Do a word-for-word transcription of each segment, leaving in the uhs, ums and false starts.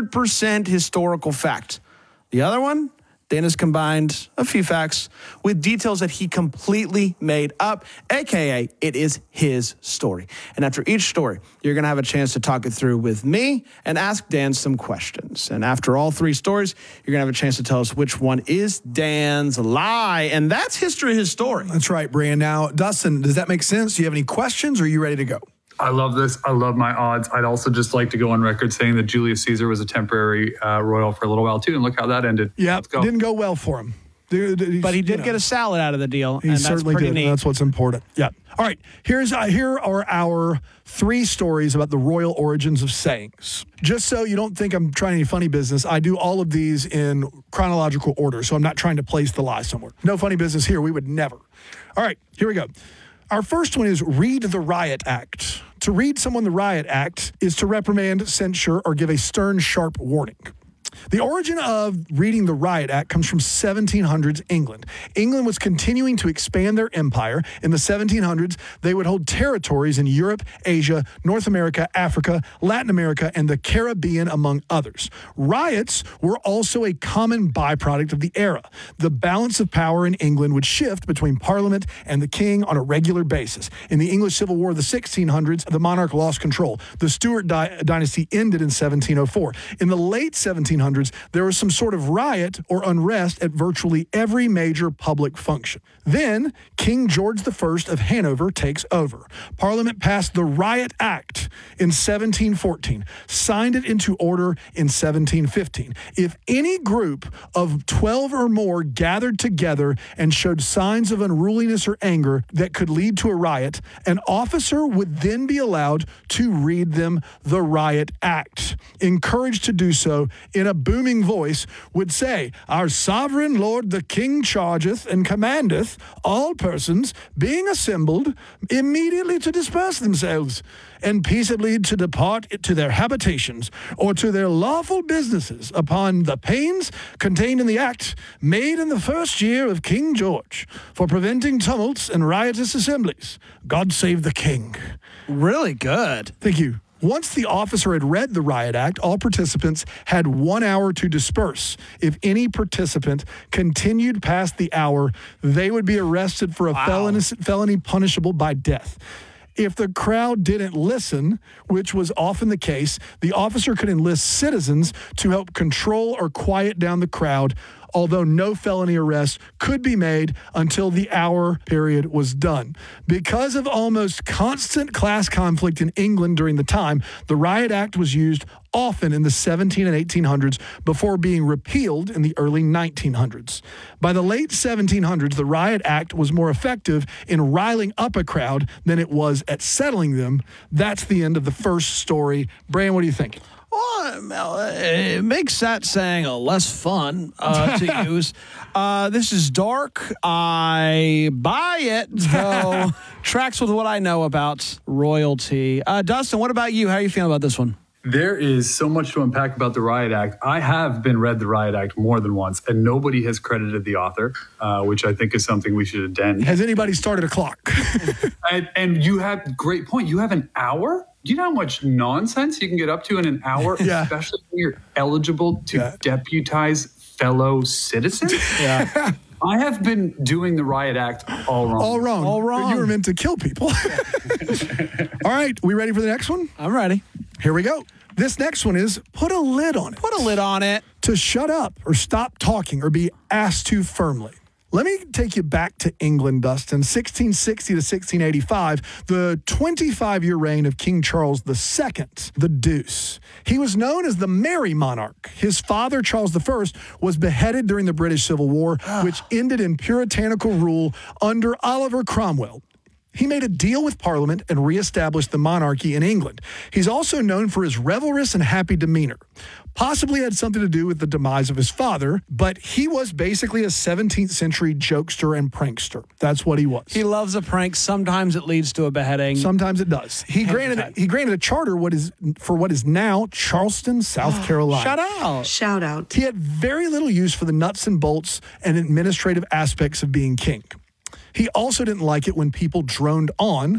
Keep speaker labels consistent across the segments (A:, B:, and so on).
A: hundred percent historical fact. The other one, Dan has combined a few facts with details that he completely made up, a k a it is his story. And after each story, you're going to have a chance to talk it through with me and ask Dan some questions. And after all three stories, you're going to have a chance to tell us which one is Dan's lie. And that's history, his story.
B: That's right, Brian. Now, Dustin, does that make sense? Do you have any questions or are you ready to go?
C: I love this. I love my odds. I'd also just like to go on record saying that Julius Caesar was a temporary uh, royal for a little while, too. And look how that ended.
B: Yeah,
C: Let's go.
B: Didn't go well for him.
A: But he did
B: you know,
A: get a salad out of the deal,
B: He
A: and that's
B: certainly
A: pretty
B: did.
A: neat.
B: That's what's important. Yeah. All right. Here's uh, here are our three stories about the royal origins of sayings. Just so you don't think I'm trying any funny business, I do all of these in chronological order, so I'm not trying to place the lie somewhere. No funny business here. We would never. All right. Here we go. Our first one is read the Riot Act. To read someone the Riot Act is to reprimand, censure, or give a stern, sharp warning. The origin of reading the Riot Act comes from seventeen hundreds England. England was continuing to expand their empire. In the seventeen hundreds, they would hold territories in Europe, Asia, North America, Africa, Latin America, and the Caribbean, among others. Riots were also a common byproduct of the era. The balance of power in England would shift between Parliament and the king on a regular basis. In the English Civil War of the sixteen hundreds, the monarch lost control. The Stuart di- dynasty ended in seventeen oh four. In the late seventeen hundreds, there was some sort of riot or unrest at virtually every major public function. Then, King George the First of Hanover takes over. Parliament passed the Riot Act in seventeen fourteen, signed it into order in seventeen fifteen. If any group of twelve or more gathered together and showed signs of unruliness or anger that could lead to a riot, an officer would then be allowed to read them the Riot Act. Encouraged to do so in a booming voice, would say, "Our sovereign lord the king chargeth and commandeth all persons being assembled immediately to disperse themselves and peaceably to depart to their habitations or to their lawful businesses upon the pains contained in the act made in the first year of King George for preventing tumults and riotous assemblies. God save the king."
A: Really good.
B: Thank you. Once the officer had read the Riot Act, all participants had one hour to disperse. If any participant continued past the hour, they would be arrested for a
A: Wow.
B: felony, felony punishable by death. If the crowd didn't listen, which was often the case, the officer could enlist citizens to help control or quiet down the crowd, although no felony arrest could be made until the hour period was done. Because of almost constant class conflict in England during the time, the Riot Act was used often in the seventeen and eighteen hundreds before being repealed in the early nineteen hundreds. By the late seventeen hundreds, the Riot Act was more effective in riling up a crowd than it was at settling them. That's the end of the first story. Brian, what do you think?
A: Well, it makes that saying uh, less fun uh, to use. Uh, this is dark. I buy it, though. Tracks with what I know about royalty. Uh, Dustin, what about you? How are you feeling about this one?
C: There is so much to unpack about the Riot Act. I have been read the Riot Act more than once, and nobody has credited the author, uh, which I think is something we should addend.
B: Has anybody started a clock?
C: and, and you have great point. You have an hour? Do you know how much nonsense you can get up to in an hour,
B: Yeah.
C: especially when you're eligible to
B: Yeah.
C: deputize fellow citizens?
A: Yeah.
C: I have been doing the Riot Act all wrong.
B: All wrong.
A: All wrong.
B: You were meant to kill people. All right, we ready for the next one?
A: I'm ready.
B: Here we go. This next one is put a lid on it.
A: Put a lid on it.
B: To shut up or stop talking or be asked to firmly. Let me take you back to England, Dustin. sixteen sixty to sixteen eighty-five, the twenty-five-year reign of King Charles the Second, the Deuce. He was known as the Merry Monarch. His father, Charles the First, was beheaded during the British Civil War, which ended in puritanical rule under Oliver Cromwell. He made a deal with Parliament and reestablished the monarchy in England. He's also known for his revelrous and happy demeanor. Possibly had something to do with the demise of his father, but he was basically a seventeenth century jokester and prankster. That's what he was.
A: He loves a prank. Sometimes it leads to a beheading.
B: Sometimes it does. He granted he granted a charter what is for what is now Charleston, South Carolina.
A: Shout out.
D: Shout out.
B: He had very little use for the nuts and bolts and administrative aspects of being king. He also didn't like it when people droned on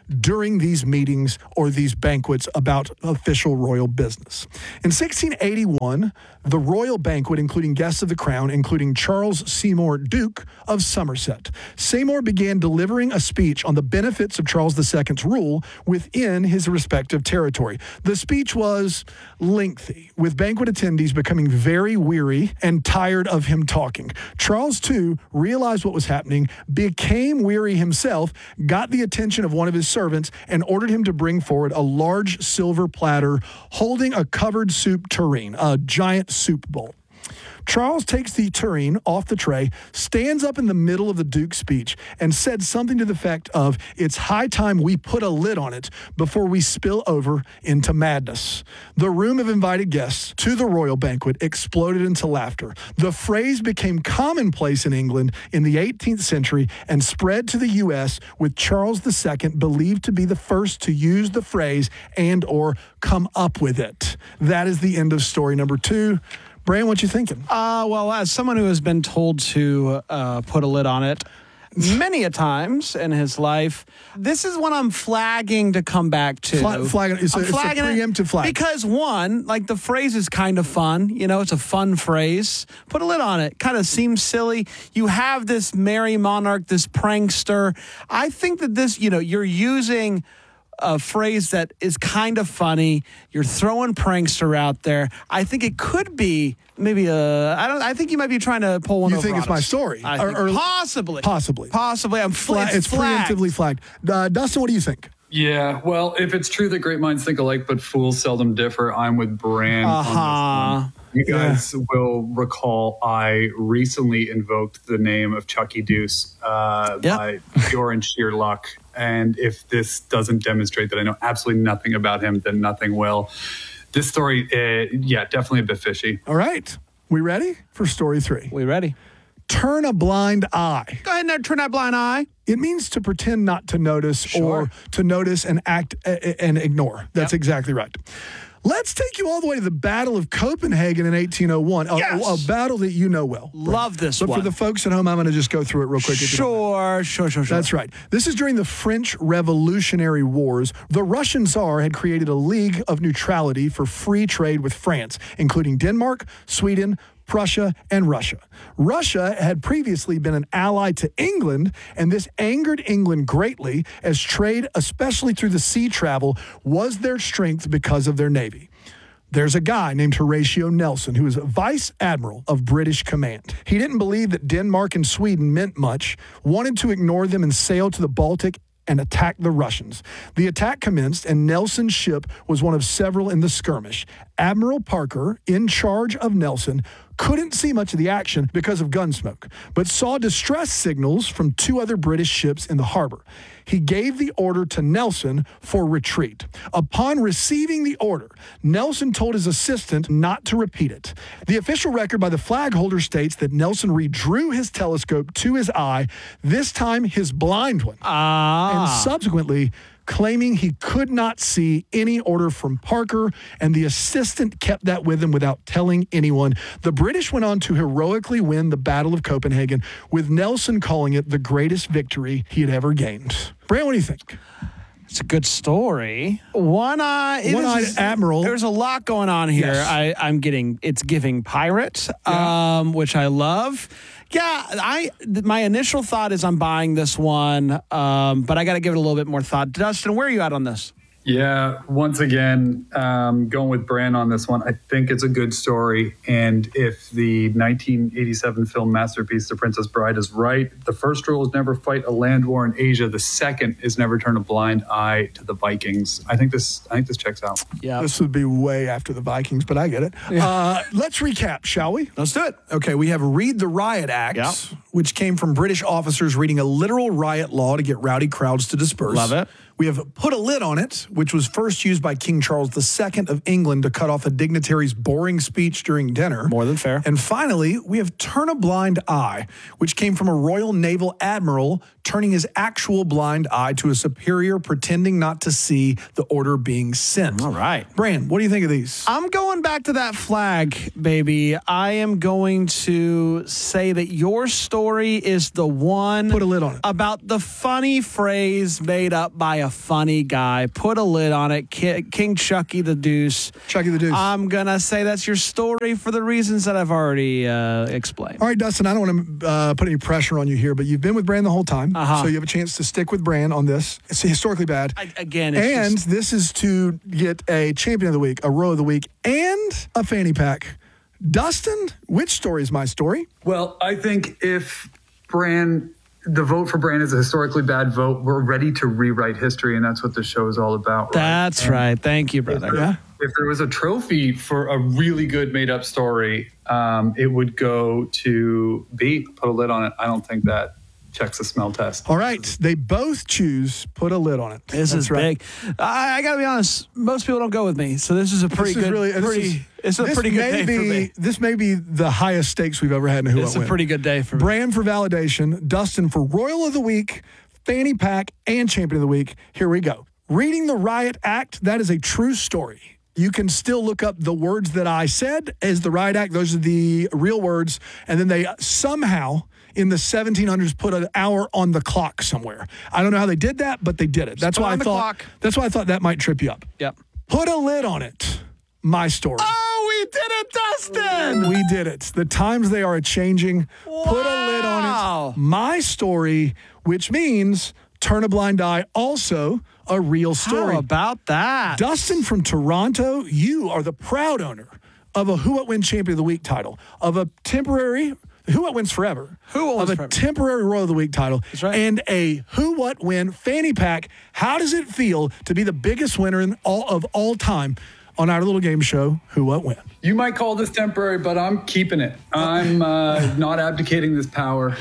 B: during these meetings or these banquets about official royal business. In sixteen eighty-one, the royal banquet, including guests of the crown, including Charles Seymour, Duke of Somerset. Seymour began delivering a speech on the benefits of Charles the Second's rule within his respective territory. The speech was lengthy, with banquet attendees becoming very weary and tired of him talking. Charles, too, realized what was happening, became weary himself, got the attention of one of his servants, and ordered him to bring forward a large silver platter holding a covered soup tureen, a giant soup bowl. Charles takes the tureen off the tray, stands up in the middle of the Duke's speech, and said something to the effect of, "It's high time we put a lid on it before we spill over into madness." The room of invited guests to the royal banquet exploded into laughter. The phrase became commonplace in England in the eighteenth century and spread to the U S, with Charles the Second believed to be the first to use the phrase and or come up with it. That is the end of story number two. Brian, what you thinking?
A: Uh, well, as someone who has been told to uh, put a lid on it many a times in his life, this is what I'm flagging to come back to.
B: Fla- flagging, it's, a, it's a preemptive flag.
A: Because one, like the phrase is kind of fun. You know, it's a fun phrase. Put a lid on it. Kind of seems silly. You have this merry monarch, this prankster. I think that this, you know, you're using a phrase that is kind of funny. You're throwing prankster out there. I think it could be maybe a. I don't. I think you might be trying to pull one.
B: You
A: over
B: think it's
A: on
B: my
A: us.
B: story?
A: I
B: Or-
A: think
B: or-
A: possibly.
B: Possibly.
A: Possibly. I'm fl-
B: Fla-
A: it's,
B: it's
A: flagged.
B: preemptively flagged. Uh, Dustin, what do you think?
C: Yeah, well, if it's true that great minds think alike, but fools seldom differ, I'm with Bran on this
A: Uh-huh.
C: one. You guys will recall I recently invoked the name of Chucky Deuce uh,
A: Yep.
C: by pure and sheer luck. And if this doesn't demonstrate that I know absolutely nothing about him, then nothing will. This story, uh, yeah, definitely a bit fishy.
B: All right. We ready for story three?
A: We ready?
B: Turn a blind eye.
A: Go ahead and turn that blind eye.
B: It means to pretend not to notice
A: Sure.
B: or to notice and act uh, and ignore. That's
A: Yep.
B: exactly right. Let's take you all the way to the Battle of Copenhagen in eighteen oh one, a,
A: Yes.
B: a battle that you know well.
A: Love this
B: But
A: one.
B: for the folks at home, I'm going to just go through it real quick. if you don't mind.
A: Sure, sure, sure, sure.
B: That's right. This is during the French Revolutionary Wars. The Russian Tsar had created a league of neutrality for free trade with France, including Denmark, Sweden, Prussia, and Russia. Russia had previously been an ally to England, and this angered England greatly as trade, especially through the sea travel, was their strength because of their navy. There's a guy named Horatio Nelson who was vice admiral of British command. He didn't believe that Denmark and Sweden meant much, wanted to ignore them and sail to the Baltic and attack the Russians. The attack commenced, and Nelson's ship was one of several in the skirmish. Admiral Parker, in charge of Nelson, couldn't see much of the action because of gun smoke, but saw distress signals from two other British ships in the harbor. He gave the order to Nelson for retreat. Upon receiving the order, Nelson told his assistant not to repeat it. The official record by the flag holder states that Nelson redrew his telescope to his eye, this time his blind one,
A: Ah.
B: and subsequently claiming he could not see any order from Parker, and the assistant kept that with him without telling anyone. The British went on to heroically win the Battle of Copenhagen, with Nelson calling it the greatest victory he had ever gained. Brian, what do you think?
A: It's a good story. One eye, it
B: One-eyed
A: is-
B: admiral.
A: There's a lot going on here.
B: Yes.
A: I, I'm getting it's giving pirate, um, which I love. Yeah, I th- my initial thought is I'm buying this one, um, but I got to give it a little bit more thought. Dustin, where are you at on this?
C: Yeah, once again, um, going with Bran on this one. I think it's a good story. And if the nineteen eighty-seven film masterpiece, The Princess Bride, is right, the first rule is never fight a land war in Asia. The second is never turn a blind eye to the Vikings. I think this I think this checks out.
A: Yeah,
B: This would be way after the Vikings, but I get it. Uh, let's recap, shall we?
A: let's do it.
D: Okay, we have Read the Riot Act,
A: Yep.
D: which came from British officers reading a literal riot law to get rowdy crowds to disperse.
A: Love it.
D: We have Put a Lid on It, which was first used by King Charles the Second of England to cut off a dignitary's boring speech during dinner.
A: More than fair.
D: And finally, we have Turn a Blind Eye, which came from a Royal Naval Admiral turning his actual blind eye to a superior, pretending not to see the order being sent.
A: All right.
D: Bran, what do you think of these?
A: I'm going back to that flag, baby. I am going to say that your story is the one
B: Put a lid on it.
A: about the funny phrase made up by a a funny guy. Put a lid on it. Ki- King Chucky the Deuce.
B: Chucky the Deuce.
A: I'm going to say that's your story for the reasons that I've already uh, explained.
B: All right, Dustin, I don't want to uh, put any pressure on you here, but you've been with Bran the whole time,
A: Uh-huh.
B: so you have a chance to stick with Bran on this. It's historically bad.
A: I, again, it's
B: and
A: just,
B: this is to get a champion of the week, a row of the week, and a fanny pack. Dustin, which story is my story?
C: Well, I think if Bran, the vote for Bran is a historically bad vote, we're ready to rewrite history, and that's what this show is all about. Right?
A: that's
C: And
A: right. Thank you, brother.
C: If there,
B: Yeah.
C: if there was a trophy for a really good made-up story, um, it would go to B. Put a lid on it. I don't think that checks the smell test.
B: All right, they both choose put a lid on it.
A: This
B: That's
A: is
B: right.
A: big. I, I got to be honest. Most people don't go with me, so this is a pretty
B: This is
A: good.
B: really, this
A: pretty,
B: is-
A: it's a
B: this
A: pretty good
B: may
A: day
B: be,
A: for me.
B: This may be the highest stakes we've ever had in Who
A: It's
B: What
A: a
B: Win.
A: pretty good day for me.
B: Bran for validation, Dustin for Royal of the Week, Fanny Pack, and Champion of the Week. Here we go. Reading the Riot Act, that is a true story. You can still look up the words that I said as the Riot Act. Those are the real words. And then they somehow, in the seventeen hundreds, put an hour on the clock somewhere. I don't know how they did that, but they did it. That's
A: put
B: why
A: it
B: I
A: on the
B: thought.
A: clock.
B: That's why I thought that might trip you up.
A: Yep.
B: Put a lid on it. My story.
A: Oh, we did it, Dustin.
B: We did it. The times they are a changing. Put a lid on
A: Wow.
B: it. My story, which means turn a blind eye. Also a real story.
A: How about that?
B: Dustin from Toronto, you are the proud owner of a Who What Win Champion of the Week title, of a temporary Who What Wins Forever,
A: Who What
B: of
A: Wins
B: a
A: Forever.
B: temporary Royal of the Week title,
A: That's right.
B: and a Who What Win fanny pack. How does it feel to be the biggest winner in all of all time on our little game show, Who What Win?
C: You might call this temporary, but I'm keeping it. I'm uh, not abdicating this power.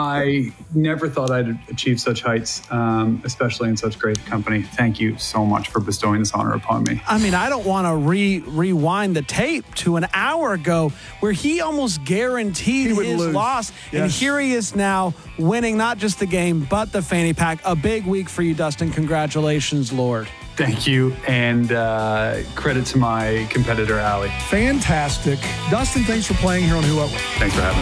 C: I never thought I'd achieve such heights, um, especially in such great company. Thank you so much for bestowing this honor upon me.
A: I mean, I don't want to re rewind the tape to an hour ago where he almost guaranteed
B: He would
A: his
B: lose.
A: loss. And
B: Yes.
A: here he is now winning not just the game, but the fanny pack. A big week for you, Dustin. Congratulations, Lord.
C: Thank you, and uh, credit to my competitor, Allie.
B: Fantastic. Dustin, thanks for playing here on Who What Win.
C: Thanks for having me.